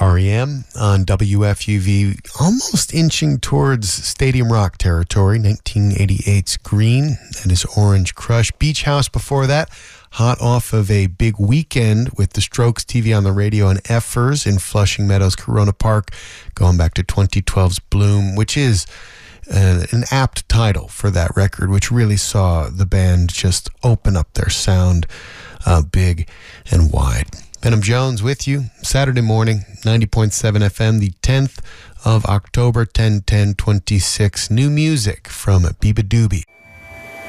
REM on WFUV, almost inching towards Stadium Rock territory. 1988's Green and his Orange Crush. Beach House before that, hot off of a big weekend with the Strokes TV on the radio and Effers in Flushing Meadows, Corona Park, going back to 2012's Bloom, which is an apt title for that record, which really saw the band just open up their sound big and wide. Benham Jones with you Saturday morning, 90.7 FM, the 10th of October, 10/10/26. New music from Biba Doobie.